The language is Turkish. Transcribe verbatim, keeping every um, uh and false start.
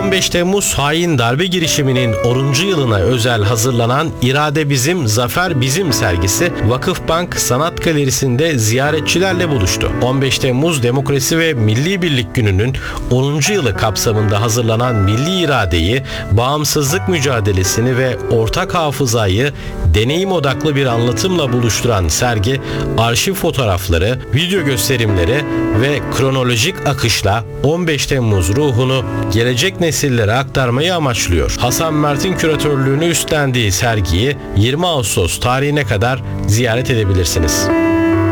on beş Temmuz hain darbe girişiminin onuncu yılına özel hazırlanan İrade Bizim, Zafer Bizim sergisi Vakıfbank Sanat Galerisi'nde ziyaretçilerle buluştu. on beş Temmuz Demokrasi ve Milli Birlik Günü'nün onuncu yılı kapsamında hazırlanan milli iradeyi, bağımsızlık mücadelesini ve ortak hafızayı deneyim odaklı bir anlatımla buluşturan sergi, arşiv fotoğrafları, video gösterimleri ve kronolojik akışla on beş Temmuz ruhunu gelecek nesillere aktarmayı amaçlıyor. Hasan Mert'in küratörlüğünü üstlendiği sergiyi yirmi Ağustos tarihine kadar ziyaret edebilirsiniz.